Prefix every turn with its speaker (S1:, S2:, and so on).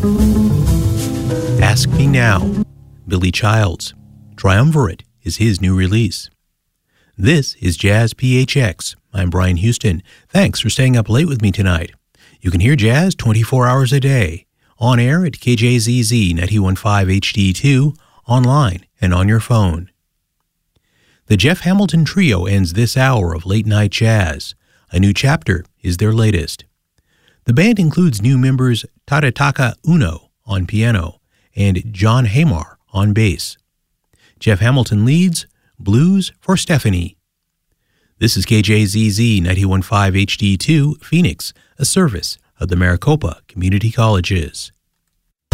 S1: Ask Me Now, Billy Childs. Triumvirate is his new release. This is Jazz PHX. I'm Brian Houston. Thanks for staying up late with me tonight. You can hear jazz 24 hours a day, on air at KJZZ 91.5 HD2, online and on your phone. The Jeff Hamilton Trio ends this hour of late night jazz. A new chapter is their latest. The band includes new members Tadataka Uno on piano and John Hamar on bass. Jeff Hamilton leads Blues for Stephanie. This is KJZZ 91.5 HD2, Phoenix, a service of the Maricopa Community Colleges.